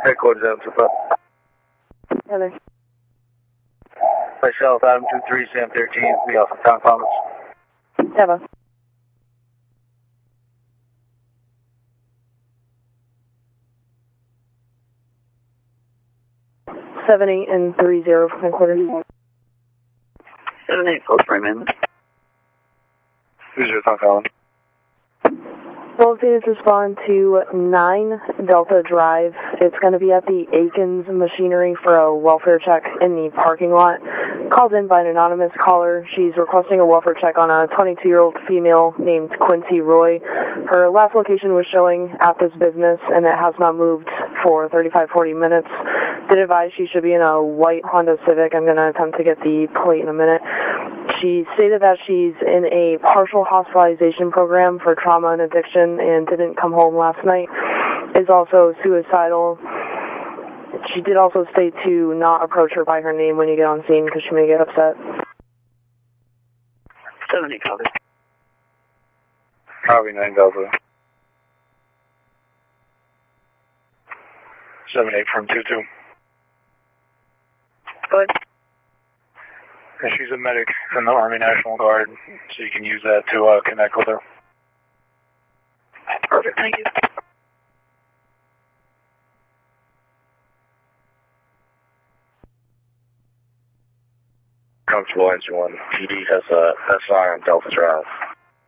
Headquarters, Adam 25. Heather. Myself, Adam 23, Sam 13, we off of Town Commons. Eva. 78 and 30 from headquarters. 78, close Freeman. Who's your Town Commons? Well, students respond to 9 Delta Drive. It's going to be at the Aikens Machinery for a welfare check in the parking lot. Called in by an anonymous caller. She's requesting a welfare check on a 22-year-old female named Quincy Roy. Her last location was showing at this business, and it has not moved for 35-40 minutes. Did advise she should be in a white Honda Civic. I'm going to attempt to get the plate in a minute. She stated that she's in a partial hospitalization program for trauma and addiction and didn't come home last night. Is also suicidal. She did also state to not approach her by her name when you get on scene because she may get upset. 70, copy. Copy 9 Delta. 78 from 22. Go ahead. And she's a medic in the Army National Guard, so you can use that to connect with her. Perfect, thank you. Comfortable answer 1. PD has a SI on Delta Drive.